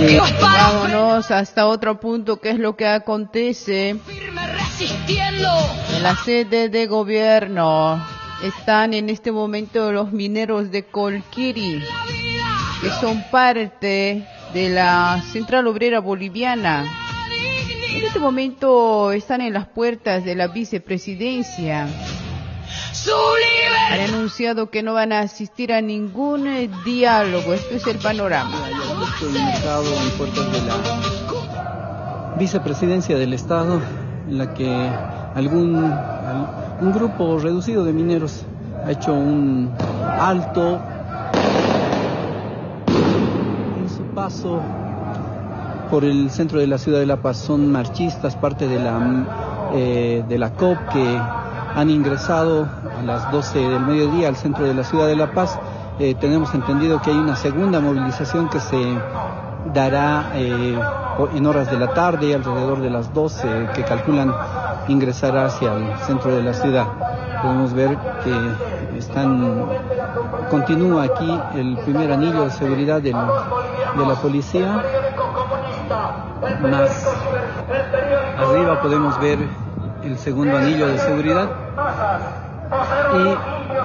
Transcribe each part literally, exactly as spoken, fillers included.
Sí. Vámonos hasta otro punto, que es lo que acontece en la sede de gobierno. Están en este momento los mineros de Colquiri, que son parte de la Central Obrera Boliviana. En este momento están en las puertas de la vicepresidencia. Han anunciado que no van a asistir a ningún eh, diálogo. Esto es el panorama. Estoy ubicado en puertas de la vicepresidencia del Estado, en la que algún un grupo reducido de mineros ha hecho un alto en su paso por el centro de la ciudad de La Paz. Son marchistas, parte de la eh, de la C O P, que han ingresado a las doce del mediodía al centro de la ciudad de La Paz. Eh, tenemos entendido que hay una segunda movilización que se dará eh, en horas de la tarde, alrededor de las doce, que calculan ingresar hacia el centro de la ciudad. Podemos ver que están continúa aquí el primer anillo de seguridad del, de la policía. Más arriba podemos ver el segundo anillo de seguridad, y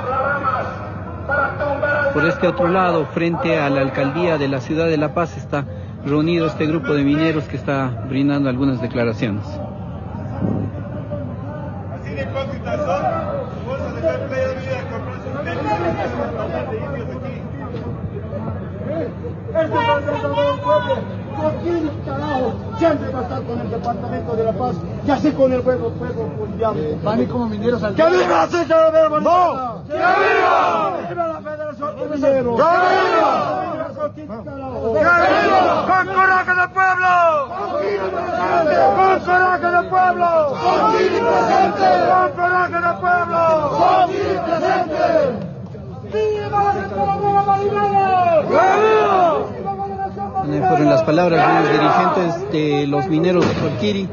por este otro lado, frente a la alcaldía de la ciudad de La Paz, está reunido este grupo de mineros que está brindando algunas declaraciones. Así de hipócritas son, vamos a dejar playa de vida con un de indios aquí. Este es el Salvador Pueblo. Aquí, carajo, siempre va a estar con el departamento de La Paz y así con el pueblo, pueblo boliviano. Van a ir como mineros al... ¡Que viva la Central Obrera Boliviana! ¡No! ¡Que viva! ¡Que viva la Federación de Mineros! ¡Que viva! ¡Que viva! ¡Con coraje del pueblo! ¡Con coraje del pueblo! ¡Con coraje del pueblo! ¡Con presente! ¡Viva la Central Obrera Boliviana! ¡Que viva! Fueron las palabras de los dirigentes de los mineros de Colquiri.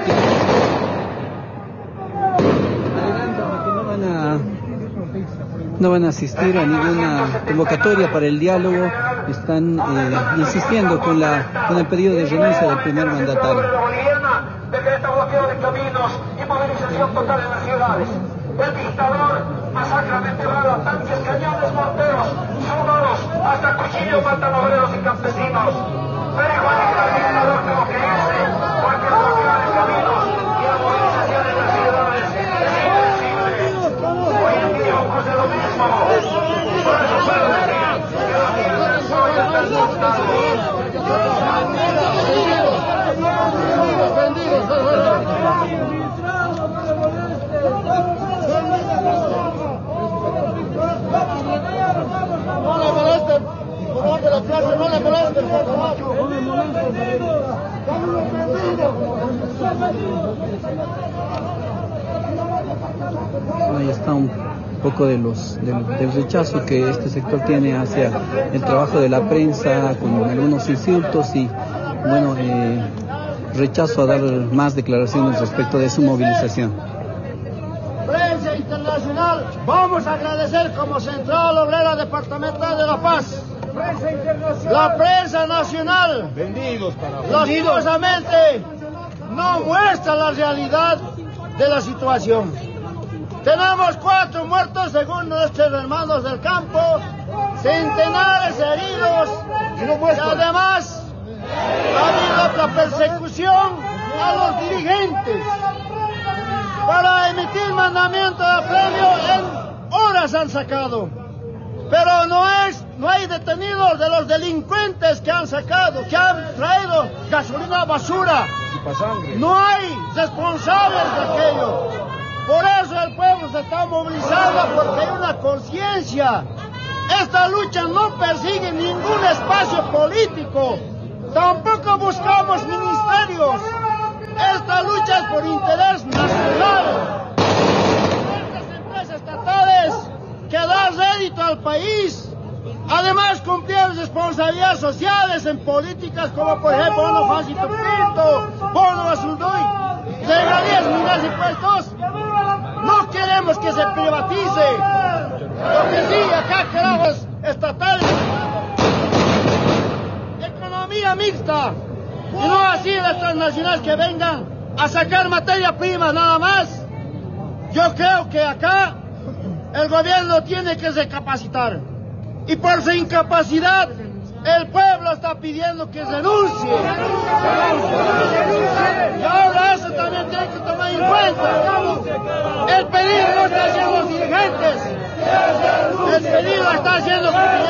Adelantan que no van a no van a asistir a ninguna convocatoria para el diálogo. Están eh, insistiendo con la con el pedido de renuncia del primer mandatario. Decreta bloqueo de caminos y movilización total en las ciudades. El dictador masacra de enterrado a tanques, cañones, morteros, sonoros, hasta cuchillos matan obreros y campesinos. Pero igual el dictador como que dice, porque el bloqueo de caminos y la movilización en las ciudades es invencible. Hoy en día ocurre lo mismo. Por eso puedo decir que la vida soy el resultado. No le molesten, por favor, de la plaza, no le molesten, por favor. Ahí está un poco de los del, del rechazo que este sector tiene hacia el trabajo de la prensa, con algunos insultos y, bueno, eh, rechazo a dar más declaraciones respecto de su movilización. Prensa internacional, vamos a agradecer como Central Obrera Departamental de La Paz. Prensa internacional. La prensa nacional, Vendidos para lastimosamente, no muestra la realidad de la situación. Tenemos cuatro muertos según nuestros hermanos del campo, centenares heridos, y no y además ha habido otra persecución a los dirigentes. Para emitir mandamiento de premio en horas han sacado, pero no es, no hay detenidos de los delincuentes que han sacado, que han traído gasolina basura. No hay responsables de aquello. Por eso el pueblo se está movilizando, porque hay una conciencia. Esta lucha no persigue ningún espacio político, tampoco buscamos ministerios. Esta lucha es por interés nacional. Estas empresas estatales que dan rédito al país, además cumplir responsabilidades sociales en políticas como, por ejemplo, bono fácil pinto, bono asundoy, regalías, minas, impuestos. No queremos que se privatice. Lo que sí, acá queremos estatales. Economía economía mixta y no así las transnacionales que vengan a sacar materia prima nada más. Yo creo que acá el gobierno tiene que recapacitar y por su incapacidad el pueblo está pidiendo que renuncie. Y ahora eso también tiene que tomar en cuenta. El pedido no está haciendo los dirigentes. El pedido está haciendo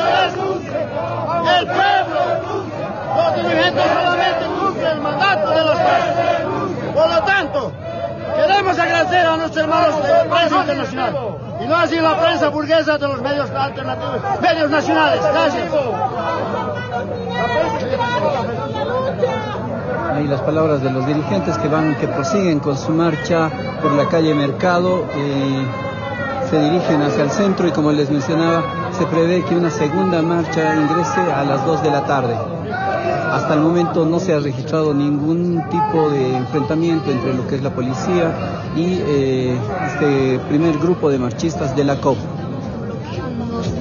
el pueblo. Los dirigentes solamente cumplen el mandato de los pueblos. Por lo tanto, queremos agradecer a nuestros hermanos de la prensa internacional y no así la prensa burguesa de los medios alternativos, medios nacionales. Gracias. Ahí las palabras de los dirigentes que van, que prosiguen con su marcha por la calle Mercado, eh, se dirigen hacia el centro y como les mencionaba, se prevé que una segunda marcha ingrese a las dos de la tarde. Hasta el momento no se ha registrado ningún tipo de enfrentamiento entre lo que es la policía y eh, este primer grupo de marchistas de la C O P.